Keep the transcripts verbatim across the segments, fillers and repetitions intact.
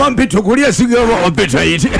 mpito kulia sigaba appetite.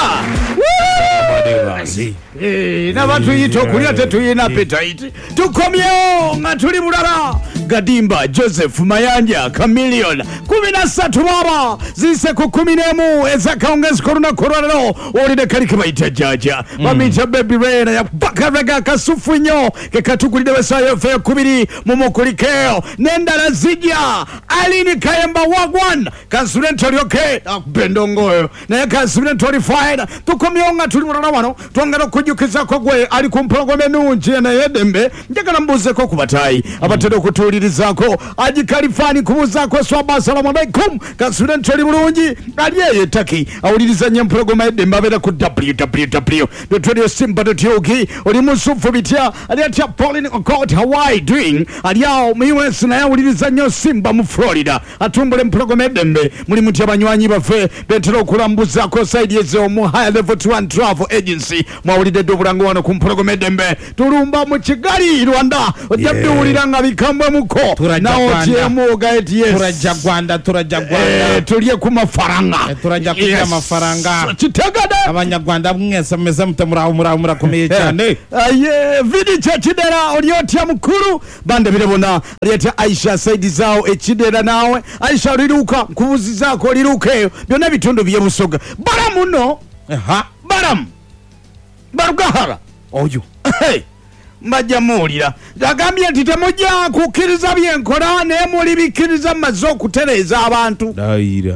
Eh, n'abantu yito kulia tetuyina appetite. Tukomyewo nga tuli mulala. Gadimba Joseph Mayanja Chameleon kumi na tatu baba zise ku kumi n'emu ezakaongezi korona koralo olide kalike bayita jaja bamita baby rain ya bakaraga kasufu nyo ke katugulide wesayo fe kubiri mumukulikeo nendala zijja alini kayamba wagwan kansulento lyoke bendongoyo naye kansulento lifaida tukomyonga tuli mulala wano twangala kujukiza ko gwe ali ku mpologome nunji na yedembe njagala mbuze ko kubatayi abatero kutuli Rizako aji kalifani kubuzako swaba assalamu alaikum kansulento li bulungi aliye taki awuliriza nyempologoma edembe abera ku www dot radio simba dot u k oli musufu bitya ali atya Pauline Okot Hawaii doing ali ao mu U S na yawuliriza nyo Simba mu Florida atumbule mpologoma edembe muri muti abanywanyi bafe betero kulambuza ko side yezo mu high level to one travel agency mwawulide dobulango wano ku mpologoma edembe tulumba mu Kigali Rwanda ojabbi uliranga bikambwe muko nawo tiemu gaeti yes turajagwanda turajagwanda eh tuliye ku mafaranga eh, turajja kuya mafaranga kitegade abanyagwanda mwese meze mutemura umura umura komeye cyane aye vidi cha Kidera oliyotya mukuru bande birebona aliyeta Aisha Saidi zao ekidera nawe Aisha liruka kubuzizako liruke byona bitundu bye busoga baramu no ha baram barugahara oyo hey majamulira gagambye nti temujja kukkiriza byenkola naye muli bikkiriza maze okutereeza abantu daira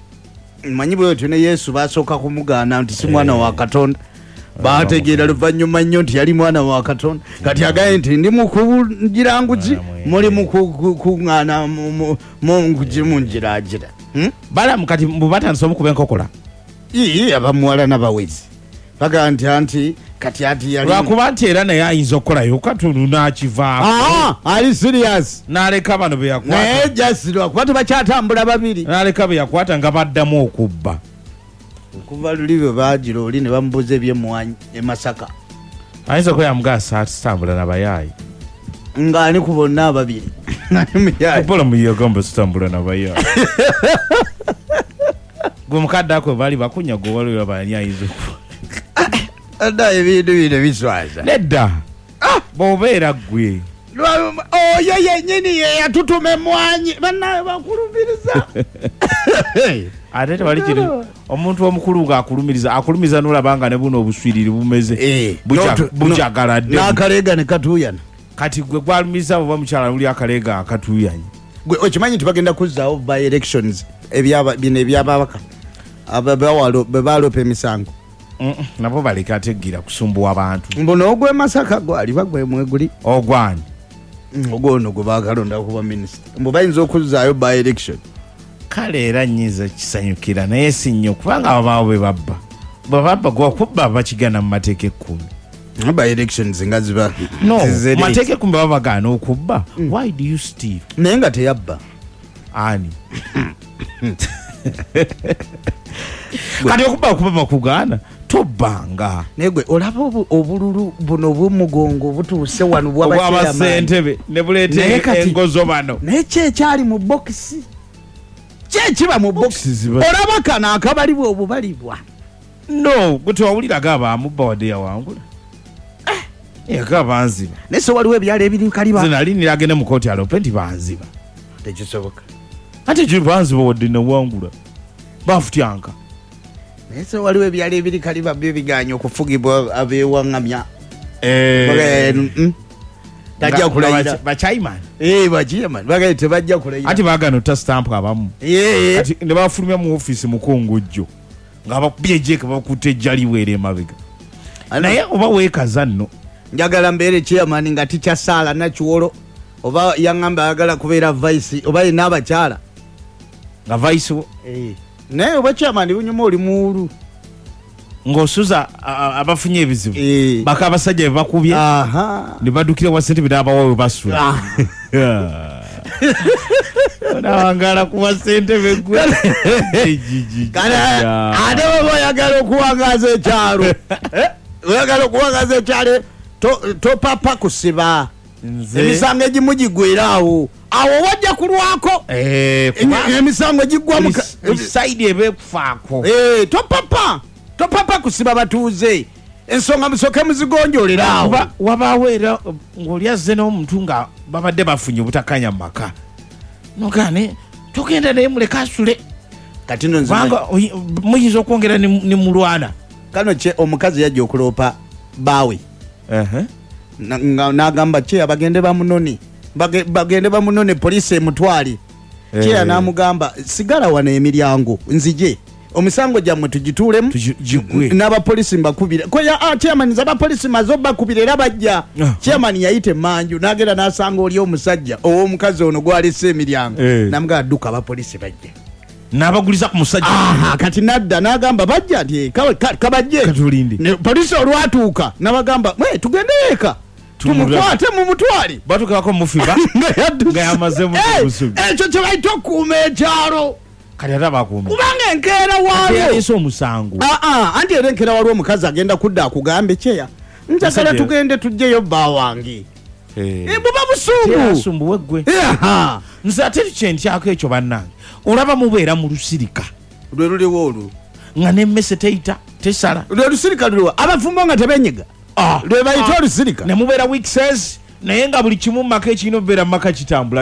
manyi bwe tune Yesu basooka kumugaana nti si mwana wa Katonda baategeera luvannyuma nnyo nti yali mwana wa Katonda kati agaye nti ndi mukugira nguzi muli mukuŋŋaana munguzi munjiragira bala mukati mubatandisa omukuba enkokola ii abamuwala n'abawezi baga nti anti kati ati yali lwakuba nti era naye ayinza okukolayo katundu n'akivaako ah ali serious n'aleka bano be yakwata naye just lwakuba tebakyatambula babiri n'aleka be yakwata nga baddamu okubba okuva luli bwe bagira oli ne bamubuza ebyemwanyi e Masaka ayinza okuba yamugasa atambula n'abayaayi ng'ani ku bonna ababiri opola muyegamba tutambula n'abayaayi gwe mukadde ako bali bakunya gwe waliwo bani ayinza ada ebintu bino biswaza nedda bw'obeera gwe oyo yennyini ye yatutuma emwanyi bannawe bakulumiriza ate tewali kiri omuntu omukulu ng'akulumiriza akulumiriza n'olabanga ne buno obuswiriri bumeze bukyagaladde n'akaleega ne katuuyana kati gwe gwalumiriza oba mukyala luli akaleega akatuuyanye gwe okimanyi nti bagenda kuzzaawo by elections bino ebyababaka be balopa emisango nabo baleka ategira kusumbuwa abantu mbono ogwe Masaka gwali bagwe mweguli ogwani ogono gwe bakalonda kuba minister mbo bayinza okuzzaayo by election kale era nyiza kisanyukira naye si nnyo kubanga abawo be babba bwe babba gwakubba bakigana mu mateeka ekkumi by elections nga ziba no mateeka ekkumi baba bagaana okubba why do you steal naye nga teyabba ani kati okubba okuba bakugaana tobanga negwe olaba obululu buno bw'omugongo butuuse wano bw'abasentebe ne buleeta engozo bano naye kyekyali mu bokisi kyekiba mu bokisi olaba kano akabalibwa obubalibwa no gwe tewawuliraga abaamubba wadde yawangula eka banziba naye so waliwo ebyalo ebiri kaliba zinali niragende mu kooti alope nti banziba tekisoboka ate kiri banziba wadde nawangula bafutyanka naye so waliwo ebyalo ebiri kaliba byo biganya okufugibwa abeewaŋŋamya tajja kulayira bachairman eh bachairman bagaye tebajja kulayira ati bagano ta stamp abamu eh ati ne bafulumya mu office mukongojjo nga bakubyeje bakutte jali were mabega naye oba wekaza nno njagala mbere chairman nga ticha sala na chuolo oba yangamba agala kubeera vice oba ina abakyala nga vice eh naye oba chairman bunyuma oli muuru ngosuza abafunye ebizibu e. baka abasajja bakubye aha ne badukira wa sente bidaba wawe basula Wanawangala kuwa sente begwe kana ade oyagala okuwangaza ekyalo oyagala okuwangaza ekyalo to to papa kusiba emisango egimu gigwerawo awo wajja kulwako emisango gigwa side ebekufaako topapa topapa kusiba batuuze ensonga musoke muzigonjolera awo wabaawo era ng'oli azze n'omuntu nga babadde bafunye obutakanya mu maka nogane togenda naye muleka asule kati no kubanga muyinza okwongera ne mulwana kano kye omukazi yajja okuloopa baawe n'agamba kyeya bagende bamunoni bagende bamunone poliisi emutwali kyeya n'amugamba sigala wano emiryango nzije omusango gyammwe tugituulemu n'abapoliisi mbakubire chairman z'abapoliisi mazo bakubire era bajja chairman yayita emanju n'agenda n'asanga oli omusajja ow'omukazi ono gwalese emiryango namugamba dduka abapoliisi bajja n'abaguliza ku musajja kati nadda n'agamba bajja nti kabajje poliisi olwatuuka n'abagamba tugende eka tumukwate mumutwali batukako mufiba nga yamazemu busubi ekyo kye bayita okuuma ekyalo kati ate abakuumi kubanga enkeera waalwo yaleese omusango anti era enkeera waliwo omukazi agenda kudda akugambe kyeya njagala tugende tujjeyo bba wange buba busumbu gwe nze ate kyentyako ekyo bannange olaba mubeera mu lusirika lwe luliwo olwo nga nemmese teita tesala lwe lusirika luliwo abafumbo nga tebenyiga lwe bayita olusirika ne mubeera weekses naye nga buli kimu mu maka ekirina obubeera mu maka kitambula